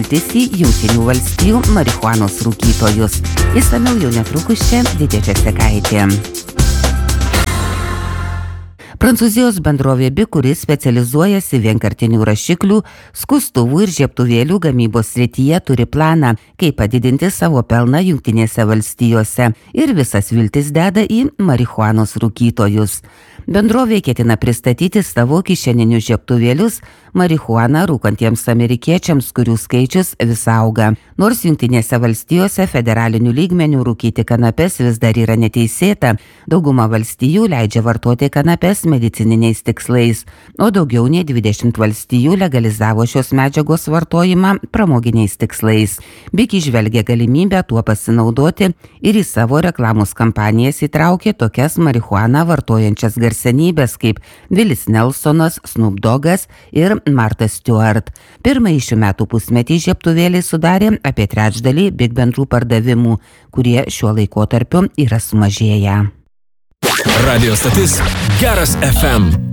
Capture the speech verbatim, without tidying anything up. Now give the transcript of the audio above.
į Jungtinių valstijų marihuanos rūkytojus. Išsamiau jau netrukus čia Didė Česekaitė. Prancūzijos bendrovė Bic, kuris specializuojasi vienkartinių rašiklių, skustuvų ir žiebtuvėlių gamybos srityje, turi planą, kaip padidinti savo pelną Jungtinėse valstijose ir visas viltis deda į marihuanos rūkytojus. Bendrovė ketina pristatyti savo kišeninius žiebtuvėlius marihuaną rūkantiems amerikiečiams, kurių skaičius vis auga. Nors Jungtinėse valstijose federaliniu lygmeniu rūkyti kanapes vis dar yra neteisėta, dauguma valstijų leidžia vartoti kanapes medicininiais tikslais, o daugiau nei dvidešimt valstijų legalizavo šios medžiagos vartojimą pramoginiais tikslais. Bic įžvelgia galimybę tuo pasinaudoti ir į savo reklamos kampanijas įtraukė tokias marihuaną vartojančias garsenybės kaip Willis Nelsonas, Snoop Doggas ir Martha Stewart. Pirmąjį šių metų pusmetį žiebtuvėliai sudarė apie trečdalį Bic bendrų pardavimų, kurie šiuo laikotarpiu yra sumažėję. Radio stotis Geras F M.